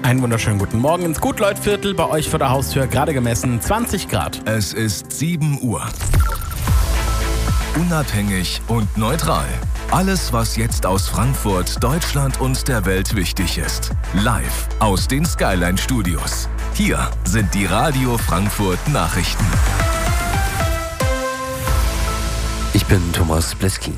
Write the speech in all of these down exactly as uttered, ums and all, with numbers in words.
Einen wunderschönen guten Morgen ins Gutleut-Viertel, bei euch vor der Haustür gerade gemessen zwanzig Grad. Es ist sieben Uhr. Unabhängig und neutral. Alles, was jetzt aus Frankfurt, Deutschland und der Welt wichtig ist. Live aus den Skyline-Studios. Hier sind die Radio Frankfurt Nachrichten. Ich bin Thomas Bleskin.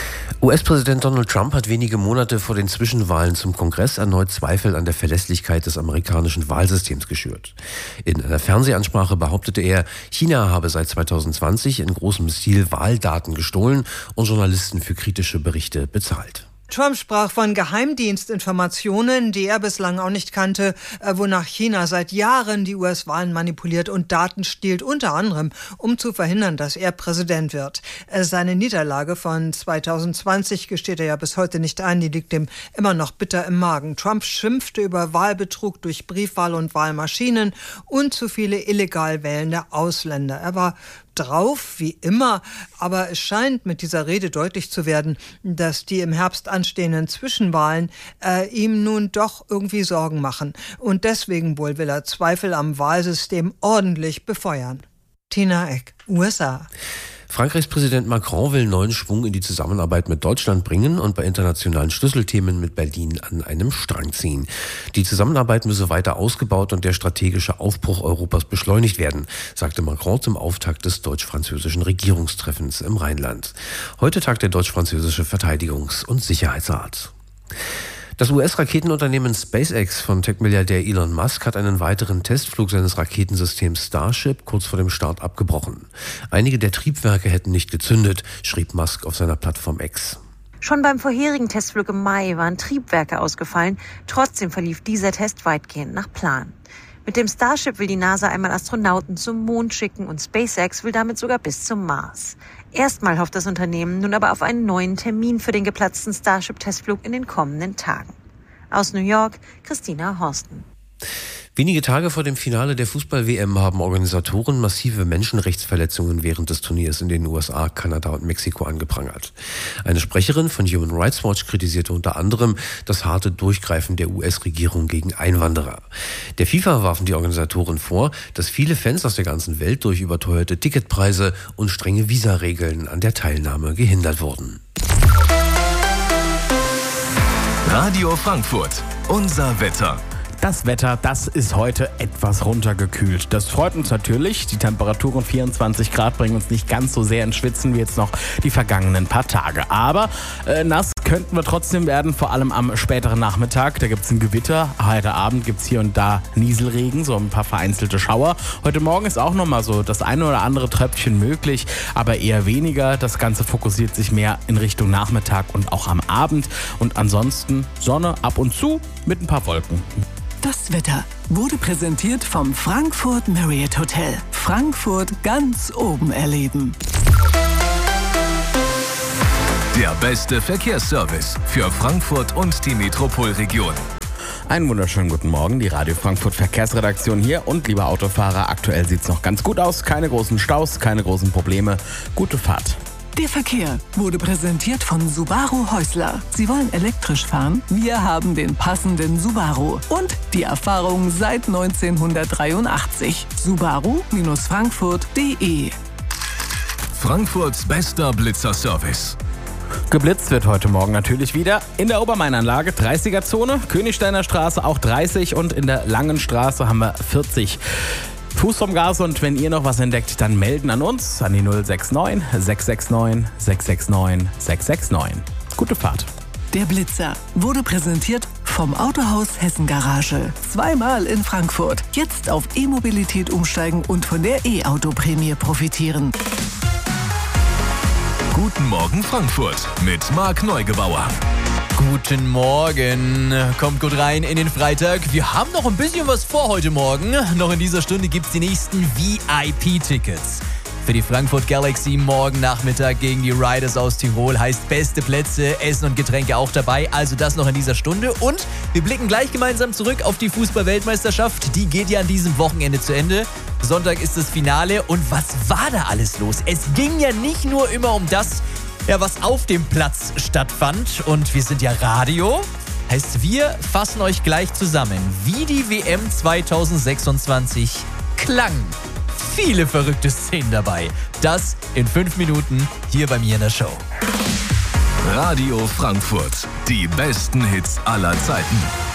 U S-Präsident Donald Trump hat wenige Monate vor den Zwischenwahlen zum Kongress erneut Zweifel an der Verlässlichkeit des amerikanischen Wahlsystems geschürt. In einer Fernsehansprache behauptete er, China habe seit zweitausendzwanzig in großem Stil Wahldaten gestohlen und Journalisten für kritische Berichte bezahlt. Trump sprach von Geheimdienstinformationen, die er bislang auch nicht kannte, wonach China seit Jahren die U S-Wahlen manipuliert und Daten stiehlt, unter anderem, um zu verhindern, dass er Präsident wird. Seine Niederlage von zweitausendzwanzig gesteht er ja bis heute nicht ein, die liegt ihm immer noch bitter im Magen. Trump schimpfte über Wahlbetrug durch Briefwahl und Wahlmaschinen und zu viele illegal wählende Ausländer. Er war drauf, wie immer, aber es scheint mit dieser Rede deutlich zu werden, dass die im Herbst anstehenden Zwischenwahlen äh, ihm nun doch irgendwie Sorgen machen. Und deswegen wohl will er Zweifel am Wahlsystem ordentlich befeuern. Tina Eck, U S A. Frankreichs Präsident Macron will neuen Schwung in die Zusammenarbeit mit Deutschland bringen und bei internationalen Schlüsselthemen mit Berlin an einem Strang ziehen. Die Zusammenarbeit müsse weiter ausgebaut und der strategische Aufbruch Europas beschleunigt werden, sagte Macron zum Auftakt des deutsch-französischen Regierungstreffens im Rheinland. Heute tagt der deutsch-französische Verteidigungs- und Sicherheitsrat. Das U S-Raketenunternehmen SpaceX von Tech-Milliardär Elon Musk hat einen weiteren Testflug seines Raketensystems Starship kurz vor dem Start abgebrochen. Einige der Triebwerke hätten nicht gezündet, schrieb Musk auf seiner Plattform X. Schon beim vorherigen Testflug im Mai waren Triebwerke ausgefallen. Trotzdem verlief dieser Test weitgehend nach Plan. Mit dem Starship will die NASA einmal Astronauten zum Mond schicken und SpaceX will damit sogar bis zum Mars. Erstmal hofft das Unternehmen nun aber auf einen neuen Termin für den geplatzten Starship-Testflug in den kommenden Tagen. Aus New York, Christina Horsten. Wenige Tage vor dem Finale der Fußball-W M haben Organisatoren massive Menschenrechtsverletzungen während des Turniers in den U S A, Kanada und Mexiko angeprangert. Eine Sprecherin von Human Rights Watch kritisierte unter anderem das harte Durchgreifen der U S-Regierung gegen Einwanderer. Der FIFA warfen die Organisatoren vor, dass viele Fans aus der ganzen Welt durch überteuerte Ticketpreise und strenge Visaregeln an der Teilnahme gehindert wurden. Radio Frankfurt, unser Wetter. Das Wetter, das ist heute etwas runtergekühlt. Das freut uns natürlich. Die Temperaturen vierundzwanzig Grad bringen uns nicht ganz so sehr ins Schwitzen wie jetzt noch die vergangenen paar Tage. Aber äh, nass könnten wir trotzdem werden, vor allem am späteren Nachmittag. Da gibt es ein Gewitter. Heute Abend gibt es hier und da Nieselregen, so ein paar vereinzelte Schauer. Heute Morgen ist auch nochmal so das eine oder andere Tröpfchen möglich, aber eher weniger. Das Ganze fokussiert sich mehr in Richtung Nachmittag und auch am Abend. Und ansonsten Sonne ab und zu mit ein paar Wolken. Das Wetter wurde präsentiert vom Frankfurt Marriott Hotel. Frankfurt ganz oben erleben. Der beste Verkehrsservice für Frankfurt und die Metropolregion. Einen wunderschönen guten Morgen, die Radio Frankfurt Verkehrsredaktion hier. Und lieber Autofahrer, aktuell sieht es noch ganz gut aus. Keine großen Staus, keine großen Probleme. Gute Fahrt. Der Verkehr wurde präsentiert von Subaru Häusler. Sie wollen elektrisch fahren? Wir haben den passenden Subaru. Und die Erfahrung seit neunzehnhundertdreiundachtzig. Subaru Frankfurt punkt de. Frankfurts bester Blitzerservice. Geblitzt wird heute Morgen natürlich wieder. In der Obermainanlage dreißiger-Zone, Königsteiner Straße auch dreißig und in der Langen Straße haben wir vierzig. Fuß vom Gas und wenn ihr noch was entdeckt, dann melden an uns an die null sechs neun sechs sechs neun sechs sechs neun sechs sechs neun. Gute Fahrt. Der Blitzer wurde präsentiert vom Autohaus Hessen Garage. Zweimal in Frankfurt. Jetzt auf E-Mobilität umsteigen und von der E-Auto-Prämie profitieren. Guten Morgen Frankfurt mit Marc Neugebauer. Guten Morgen. Kommt gut rein in den Freitag. Wir haben noch ein bisschen was vor heute Morgen. Noch in dieser Stunde gibt es die nächsten V I P-Tickets. Für die Frankfurt Galaxy morgen Nachmittag gegen die Riders aus Tirol. Heißt beste Plätze, Essen und Getränke auch dabei. Also das noch in dieser Stunde. Und wir blicken gleich gemeinsam zurück auf die Fußball-Weltmeisterschaft. Die geht ja an diesem Wochenende zu Ende. Sonntag ist das Finale. Und was war da alles los? Es ging ja nicht nur immer um das, ja, was auf dem Platz stattfand. Und wir sind ja Radio. Heißt, wir fassen euch gleich zusammen, wie die W M zwanzig sechsundzwanzig klang. Viele verrückte Szenen dabei. Das in fünf Minuten hier bei mir in der Show. Radio Frankfurt. Die besten Hits aller Zeiten.